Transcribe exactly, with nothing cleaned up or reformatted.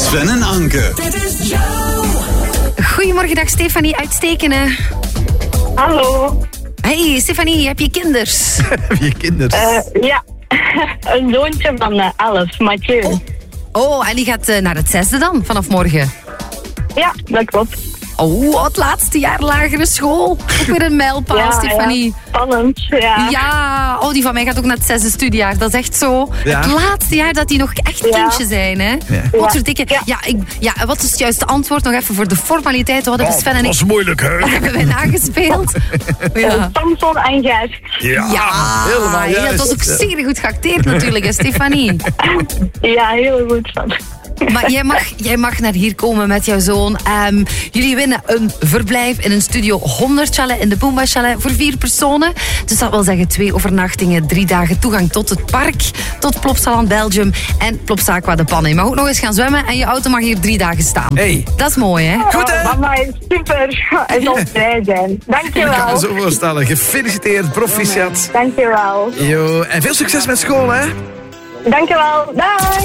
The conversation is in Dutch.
Sven en Anke. Goedemorgen, dag Stefanie uit Stekenen. Hallo. Hey Stefanie, heb je kinders? Heb je kinders? Uh, ja, een zoontje van uh, elf, Mathieu. Oh. oh, en die gaat uh, naar het zesde dan, vanaf morgen? Ja, dat klopt. Oh, het laatste jaar lagere school. Ook weer een mijlpaal, ja, Stefanie. Ja, spannend, ja. Ja, oh, die van mij gaat ook naar het zesde studiejaar. Dat is echt zo. Ja. Het laatste jaar dat die nog echt ja. kindje zijn, hè. Ja. Wat verdikken. Ja. Ja, ik, ja, wat is het juiste antwoord? Nog even voor de formaliteiten. Wat hebben Oh, Sven en dat ik... was moeilijk, hè? hebben wij nagespeeld? Ja. Samson en Gijs. Ja, Ja, helemaal ja, juist. dat was ook zeer goed geacteerd natuurlijk, hè, Stefanie. Ja, heel goed. Maar jij mag, jij mag naar hier komen met jouw zoon. Um, jullie winnen een verblijf in een Studio honderd chalet in de Boomba Chalet voor vier personen. Dus dat wil zeggen twee overnachtingen, drie dagen toegang tot het park, tot Plopsaland Belgium en Plopsaqua de Panne. Je mag ook nog eens gaan zwemmen en je auto mag hier drie dagen staan. Hey. Dat is mooi, hè? Goed, hè? Mama is super. Hij zal blij zijn. Ik kan me Dankjewel. zo voorstellen. Gefeliciteerd, proficiat. Dankjewel. Yo, en veel succes met school, hè? Dankjewel. Dag.